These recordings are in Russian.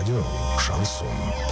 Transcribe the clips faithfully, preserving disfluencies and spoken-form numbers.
Радио «Шансон».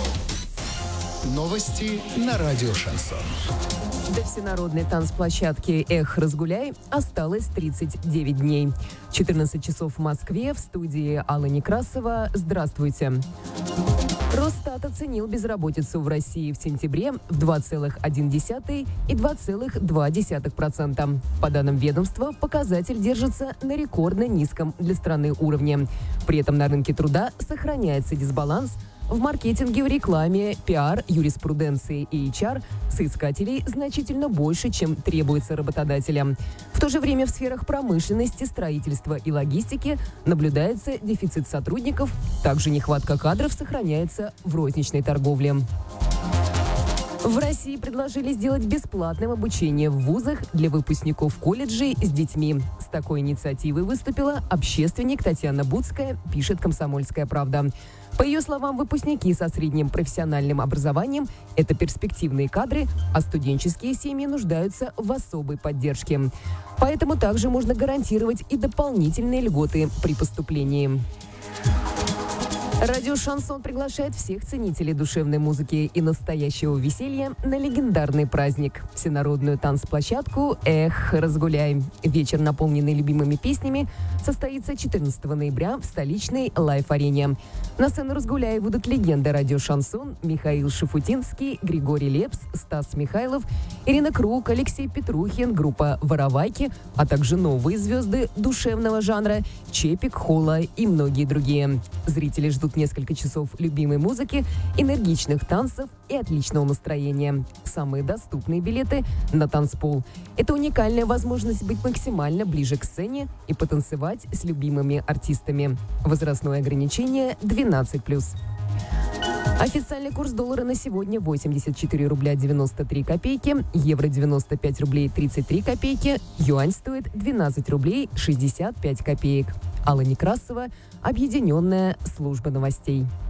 Новости на радио «Шансон». До всенародной танцплощадки «Эх, разгуляй» осталось тридцать девять дней. четырнадцать часов в Москве, в студии Алла Некрасова. Здравствуйте. Росстат оценил безработицу в России в сентябре в два целых одна десятая и два целых две десятых процента. По данным ведомства, показатель держится на рекордно низком для страны уровне. При этом на рынке труда сохраняется дисбаланс. В маркетинге, в рекламе, пиар, юриспруденции и эйч ар соискателей значительно больше, чем требуется работодателям. В то же время в сферах промышленности, строительства и логистики наблюдается дефицит сотрудников. Также нехватка кадров сохраняется в розничной торговле. В России предложили сделать бесплатным обучение в вузах для выпускников колледжей с детьми. С такой инициативой выступила общественник Татьяна Буцкая, пишет «Комсомольская правда». По ее словам, выпускники со средним профессиональным образованием – это перспективные кадры, а студенческие семьи нуждаются в особой поддержке. Поэтому также можно гарантировать и дополнительные льготы при поступлении. Радио «Шансон» приглашает всех ценителей душевной музыки и настоящего веселья на легендарный праздник – всенародную танцплощадку «Эх, разгуляй». Вечер, наполненный любимыми песнями, состоится четырнадцатого ноября в столичной Лайф-арене. На сцену «Разгуляй» выйдут легенды радио «Шансон» Михаил Шафутинский, Григорий Лепс, Стас Михайлов, Ирина Круг, Алексей Петрухин, группа «Воровайки», а также новые звезды душевного жанра Чепик, Холла и многие другие. Зрители ждут несколько часов любимой музыки, энергичных танцев и отличного настроения. Самые доступные билеты на танцпол. Это уникальная возможность быть максимально ближе к сцене и потанцевать с любимыми артистами. Возрастное ограничение двенадцать плюс. Официальный курс доллара на сегодня восемьдесят четыре рубля девяносто три копейки, евро девяносто пять рублей тридцать три копейки, юань стоит двенадцать рублей шестьдесят пять копеек. Алла Некрасова, Объединенная служба новостей.